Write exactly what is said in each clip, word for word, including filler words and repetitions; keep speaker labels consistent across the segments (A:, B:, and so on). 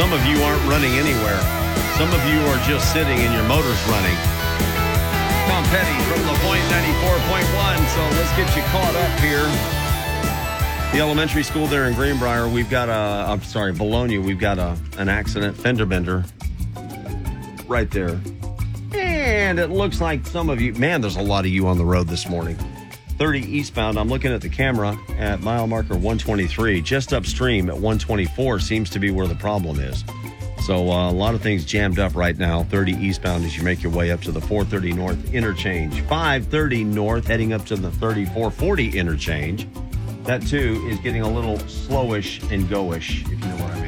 A: Some of you aren't running anywhere. Some of you are just sitting and your motor's running. Tom Petty from La Pointe ninety-four point one. So let's get you caught up here. The elementary school there in Greenbrier, we've got a, I'm sorry, Bologna, we've got a an accident, fender bender right there. And it looks like some of you, man, there's a lot of you on the road this morning. thirty eastbound, I'm looking at the camera at mile marker one twenty-three. Just upstream at one twenty-four seems to be where the problem is. So uh, a lot of things jammed up right now. thirty eastbound as you make your way up to the four thirty north interchange. five thirty north heading up to the thirty-four forty interchange. That, too, is getting a little slowish and go-ish, if you know what I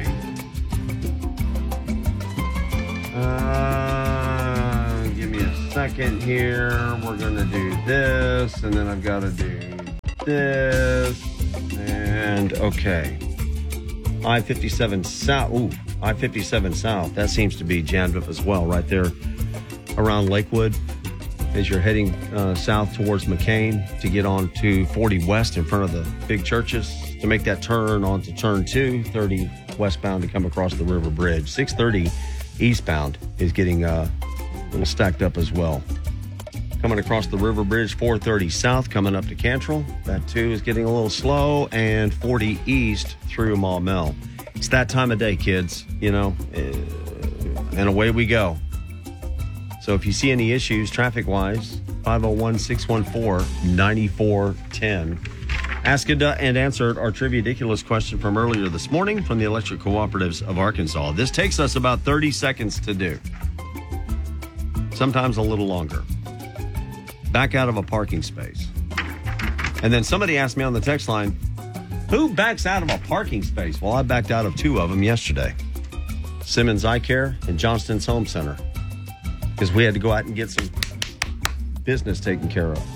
A: mean. Uh, give me a second here. We're going to do this, and then I've got to do this. And, okay. I fifty-seven South. Ooh, I fifty-seven South. That seems to be jammed up as well right there around Lakewood. As you're heading uh, south towards McCain to get on to forty West in front of the big churches to make that turn onto turn two, thirty westbound to come across the river bridge. six thirty eastbound is getting uh, a little stacked up as well. Coming across the river bridge, four thirty south coming up to Cantrell. That too is getting a little slow, and forty east through Maumelle. It's that time of day, kids, you know, and away we go. So if you see any issues traffic-wise, five oh one, six one four, nine four one zero. Ask it and answered our Trivia-diculous question from earlier this morning from the Electric Cooperatives of Arkansas. This takes us about thirty seconds to do. Sometimes a little longer. Back out of a parking space. And then somebody asked me on the text line, who backs out of a parking space? Well, I backed out of two of them yesterday. Simmons Eye Care and Johnston's Home Center. Because we had to go out and get some business taken care of.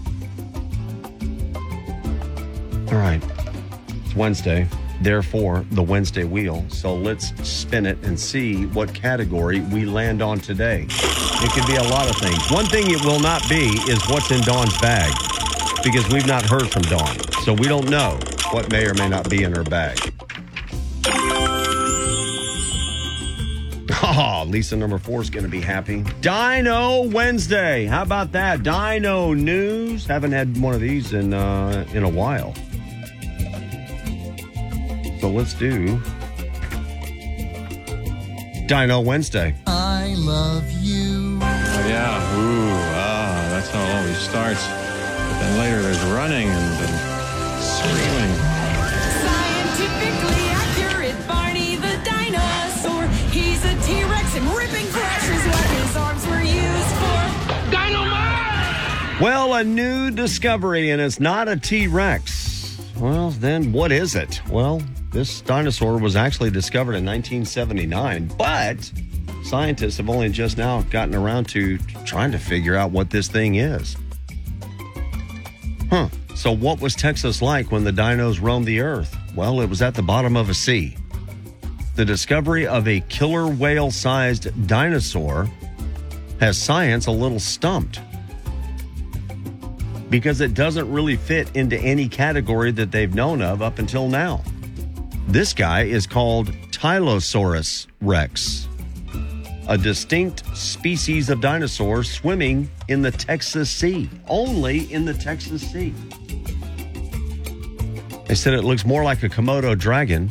A: All right. It's Wednesday. Therefore, the Wednesday wheel. So let's spin it and see what category we land on today. It could be a lot of things. One thing it will not be is what's in Dawn's bag. Because we've not heard from Dawn. So we don't know what may or may not be in her bag. Oh, Lisa number four is going to be happy. Dino Wednesday. How about that? Dino news. Haven't had one of these in uh, in a while. So let's do Dino Wednesday.
B: I love you.
C: Oh, yeah. Ooh, ah, that's how it always starts. But then later there's running and, and screaming.
D: Scientifically accurate, Barney the dinosaur. He's a T-Rex and ripping flesh is what his arms were used for. Dynamite!
A: Well, a new discovery, and it's not a T-Rex. Well, then what is it? Well, this dinosaur was actually discovered in nineteen seventy-nine, but scientists have only just now gotten around to trying to figure out what this thing is. Huh. So what was Texas like when the dinos roamed the earth? Well, it was at the bottom of a sea. The discovery of a killer whale-sized dinosaur has science a little stumped because it doesn't really fit into any category that they've known of up until now. This guy is called Tylosaurus rex, a distinct species of dinosaur swimming in the Texas Sea, only in the Texas Sea. They said it looks more like a Komodo dragon.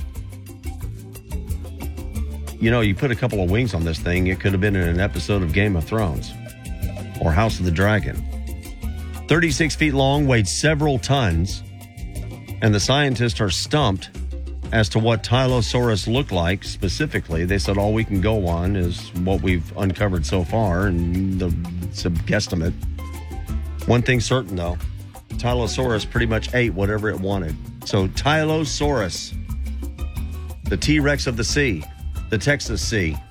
A: You know, you put a couple of wings on this thing, it could have been in an episode of Game of Thrones or House of the Dragon. thirty-six feet long, weighed several tons, and the scientists are stumped as to what Tylosaurus looked like specifically. They said all we can go on is what we've uncovered so far, and the, it's a guesstimate. One thing's certain, though. Tylosaurus pretty much ate whatever it wanted. So Tylosaurus, the T-Rex of the sea, the Texas Sea.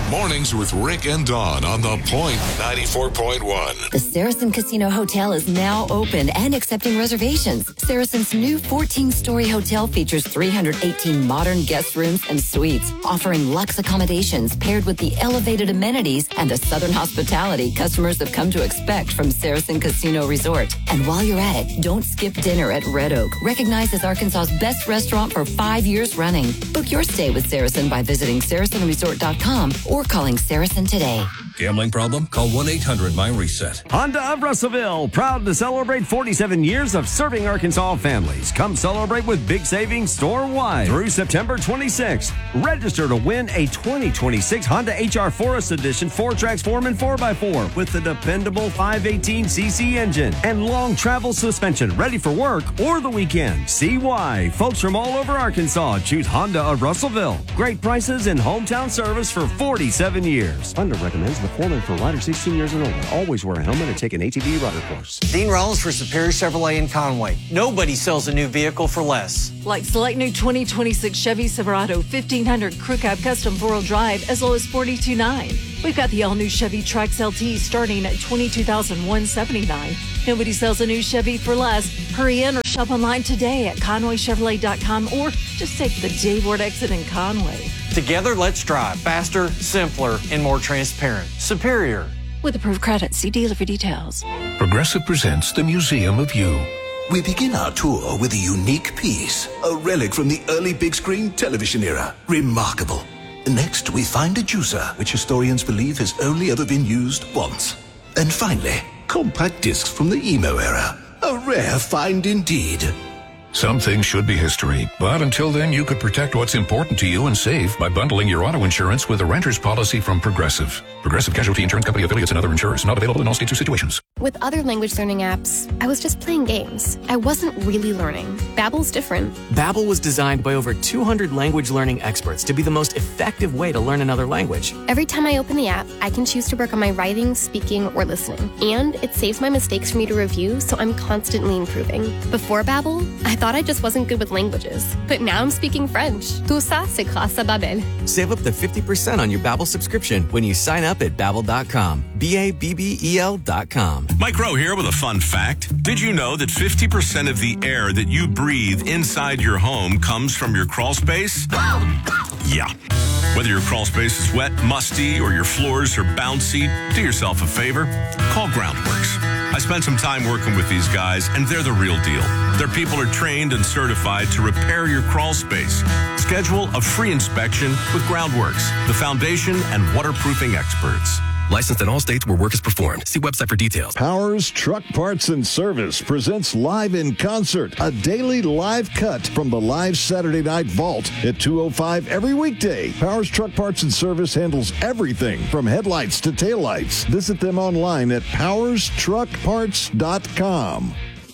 E: Mornings with Rick and Dawn on The Point ninety-four point one.
F: The Saracen Casino Hotel is now open and accepting reservations. Saracen's new fourteen-story hotel features three hundred eighteen modern guest rooms and suites, offering luxe accommodations paired with the elevated amenities and the southern hospitality customers have come to expect from Saracen Casino Resort. And while you're at it, don't skip dinner at Red Oak, recognized as Arkansas's best restaurant for five years running. Book your stay with Saracen by visiting saracen resort dot com or calling Saracen today.
G: Gambling problem? Call one eight hundred my reset.
H: Honda of Russellville, proud to celebrate forty-seven years of serving Arkansas families. Come celebrate with big savings store-wide through September twenty-sixth. Register to win a twenty twenty-six Honda H R Forest Edition four-trax Foreman four by four with the dependable five eighteen c c engine and long travel suspension, ready for work or the weekend. See why folks from all over Arkansas choose Honda of Russellville. Great prices and hometown service for forty-seven years. Honda recommends the Foreman for riders sixteen years and older. Always wear a helmet and take an A T V rider course.
I: Dean Rollins for Superior Chevrolet in Conway. Nobody sells a new vehicle for less.
J: Like select new twenty twenty-six Chevy Silverado fifteen hundred Crew Cab Custom four-wheel drive as low as forty-two thousand nine hundred dollars. We've got the all-new Chevy Trax L T starting at twenty-two thousand one hundred seventy-nine dollars. Nobody sells a new Chevy for less. Hurry in or shop online today at conway chevrolet dot com or just take the J Ward exit in Conway.
I: Together, let's drive faster, simpler, and more transparent. Superior.
J: With approved credit, see dealer for details.
K: Progressive presents the Museum of You. We begin our tour with a unique piece, a relic from the early big screen television era. Remarkable. Next, we find a juicer, which historians believe has only ever been used once. And finally, compact discs from the emo era. A rare find indeed.
L: Some things should be history, but until then, you could protect what's important to you and save by bundling your auto insurance with a renter's policy from Progressive. Progressive Casualty Insurance Company affiliates and other insurers. Not available in all states or situations.
M: With other language learning apps, I was just playing games. I wasn't really learning. Babbel's different.
N: Babbel was designed by over two hundred language learning experts to be the most effective way to learn another language.
M: Every time I open the app, I can choose to work on my writing, speaking, or listening. And it saves my mistakes for me to review, so I'm constantly improving. Before Babbel, I thought I just wasn't good with languages. But now I'm speaking French. Tout ça, c'est grâce à Babbel.
N: Save up to fifty percent on your Babbel subscription when you sign up at babbel dot com. B A B B E L dot com.
O: Mike Rowe here with a fun fact. Did you know that fifty percent of the air that you breathe inside your home comes from your crawl space? Yeah. Whether your crawl space is wet, musty, or your floors are bouncy, do yourself a favor. Call Groundworks. I spent some time working with these guys, and they're the real deal. Their people are trained and certified to repair your crawl space. Schedule a free inspection with Groundworks, the foundation and waterproofing experts.
P: Licensed in all states where work is performed. See website for details.
Q: Powers Truck Parts and Service presents Live in Concert, a daily live cut from the live Saturday Night Vault at two oh five every weekday. Powers Truck Parts and Service handles everything from headlights to taillights. Visit them online at powers truck parts dot com.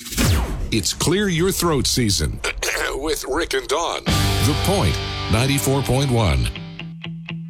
E: It's Clear Your Throat season with Rick and Dawn. The Point ninety-four point one.